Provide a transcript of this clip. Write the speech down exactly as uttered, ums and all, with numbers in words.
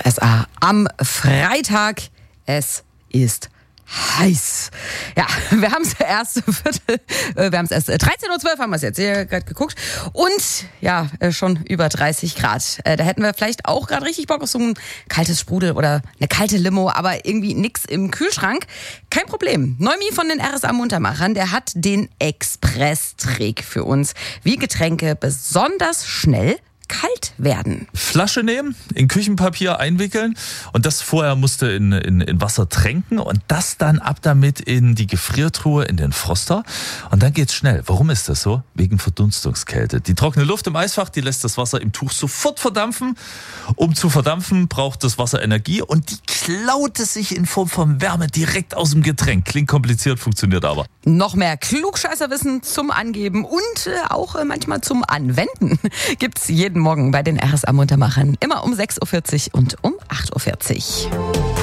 R S A am Freitag. Es ist heiß. Ja, wir haben es erst Viertel, wir haben es erst dreizehn Uhr zwölf haben wir es jetzt hier gerade geguckt und ja, schon über dreißig Grad. Da hätten wir vielleicht auch gerade richtig Bock auf so ein kaltes Sprudel oder eine kalte Limo, aber irgendwie nix im Kühlschrank. Kein Problem. Neumi von den R S A Muntermachern, der hat den Express-Trick für uns, wie Getränke besonders schnell kalt werden. Flasche nehmen, in Küchenpapier einwickeln und das vorher musste in, in, in Wasser tränken und das dann ab damit in die Gefriertruhe, in den Froster und dann geht's schnell. Warum ist das so? Wegen Verdunstungskälte. Die trockene Luft im Eisfach, die lässt das Wasser im Tuch sofort verdampfen. Um zu verdampfen, braucht das Wasser Energie und die klaut es sich in Form von Wärme direkt aus dem Getränk. Klingt kompliziert, funktioniert aber. Noch mehr Klugscheißerwissen zum Angeben und äh, auch äh, manchmal zum Anwenden gibt's jeden Morgen bei den R S A Muntermachern. Immer um sechs Uhr vierzig und um acht Uhr vierzig.